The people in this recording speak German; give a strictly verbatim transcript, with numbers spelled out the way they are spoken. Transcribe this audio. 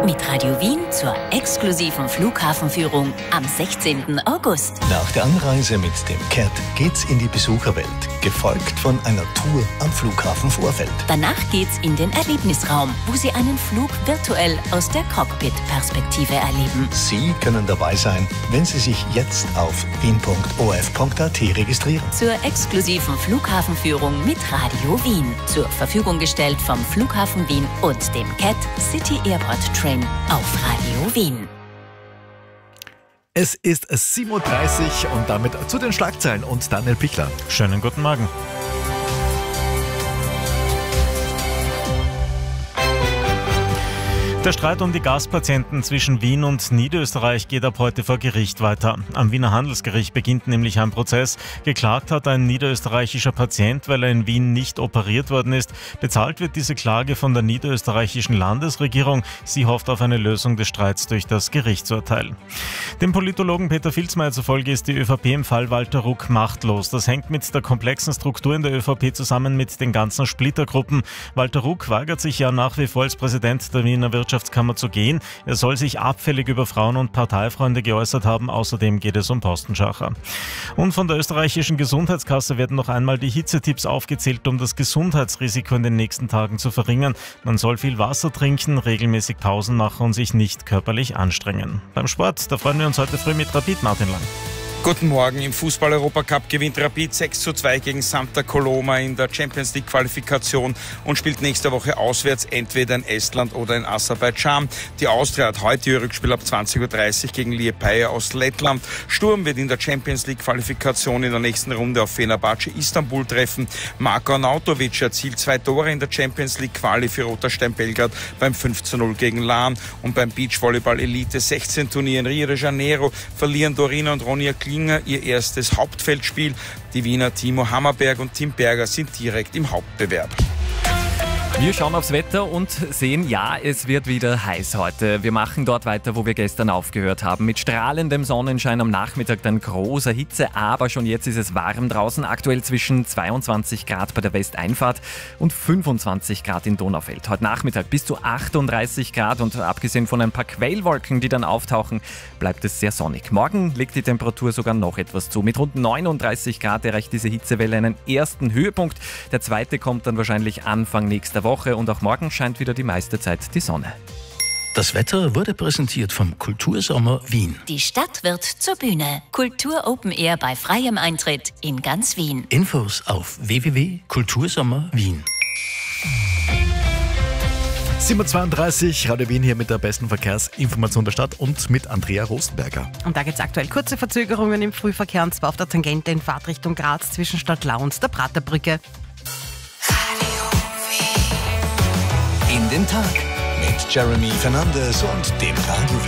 mit Radio Wien zur exklusiven Flughafenführung am sechzehnten August. Nach der Anreise mit dem Cat geht's in die Besucherwelt, gefolgt von einer Tour am Flughafen Vorfeld. Danach geht's in den Erlebnisraum, wo Sie einen Flug virtuell aus der Cockpit-Perspektive erleben. Sie können dabei sein, wenn Sie sich jetzt auf wien punkt o f punkt a t registrieren. Zur exklusiven Flughafenführung mit Radio Wien. Zur Verfügung gestellt vom Flughafen Wien und dem Cat City Airport Train auf Radio Wien. Es ist sieben Uhr dreißig und damit zu den Schlagzeilen und Daniel Pichler. Schönen guten Morgen. Der Streit um die Gaspatienten zwischen Wien und Niederösterreich geht ab heute vor Gericht weiter. Am Wiener Handelsgericht beginnt nämlich ein Prozess. Geklagt hat ein niederösterreichischer Patient, weil er in Wien nicht operiert worden ist. Bezahlt wird diese Klage von der niederösterreichischen Landesregierung. Sie hofft auf eine Lösung des Streits durch das Gerichtsurteil. Dem Politologen Peter Filzmeier zufolge ist die ÖVP im Fall Walter Ruck machtlos. Das hängt mit der komplexen Struktur in der ÖVP zusammen mit den ganzen Splittergruppen. Walter Ruck weigert sich ja nach wie vor als Präsident der Wiener Wirtschaftskammer zu gehen. Er soll sich abfällig über Frauen und Parteifreunde geäußert haben. Außerdem geht es um Postenschacher. Und von der österreichischen Gesundheitskasse werden noch einmal die Hitzetipps aufgezählt, um das Gesundheitsrisiko in den nächsten Tagen zu verringern. Man soll viel Wasser trinken, regelmäßig Pausen machen und sich nicht körperlich anstrengen. Beim Sport, da freuen wir uns heute früh mit Rapid. Martin Lang. Guten Morgen. Im Fußball-Europacup gewinnt Rapid sechs zu zwei gegen Santa Coloma in der Champions League Qualifikation und spielt nächste Woche auswärts entweder in Estland oder in Aserbaidschan. Die Austria hat heute ihr Rückspiel ab zwanzig Uhr dreißig gegen Liepaja aus Lettland. Sturm wird in der Champions League Qualifikation in der nächsten Runde auf Fenerbahce Istanbul treffen. Marko Arnautovic erzielt zwei Tore in der Champions League Quali für Roter Stein Belgrad beim fünf zu null gegen Lahn. Und beim Beachvolleyball Elite sechzehn Turnier in Rio de Janeiro verlieren Dorina und Ronja Klinger ihr erstes Hauptfeldspiel. Die Wiener Timo Hammerberg und Tim Berger sind direkt im Hauptbewerb. Wir schauen aufs Wetter und sehen, ja, es wird wieder heiß heute. Wir machen dort weiter, wo wir gestern aufgehört haben. Mit strahlendem Sonnenschein am Nachmittag, dann großer Hitze, aber schon jetzt ist es warm draußen. Aktuell zwischen zweiundzwanzig Grad bei der Westeinfahrt und fünfundzwanzig Grad in Donaufeld. Heute Nachmittag bis zu achtunddreißig Grad und abgesehen von ein paar Quellwolken, die dann auftauchen, bleibt es sehr sonnig. Morgen legt die Temperatur sogar noch etwas zu. Mit rund neununddreißig Grad erreicht diese Hitzewelle einen ersten Höhepunkt. Der zweite kommt dann wahrscheinlich Anfang nächster Woche. Woche und auch morgen scheint wieder die meiste Zeit die Sonne. Das Wetter wurde präsentiert vom Kultursommer Wien. Die Stadt wird zur Bühne. Kultur Open Air bei freiem Eintritt in ganz Wien. Infos auf w w w punkt kultursommer wien. sieben Uhr zweiunddreißig, Radio Wien hier mit der besten Verkehrsinformation der Stadt und mit Andrea Rosenberger. Und da gibt es aktuell kurze Verzögerungen im Frühverkehr, und zwar auf der Tangente in Fahrtrichtung Graz zwischen Stadtlau und der Praterbrücke. In den Tag mit Jeremy Fernandes und dem Radio Wien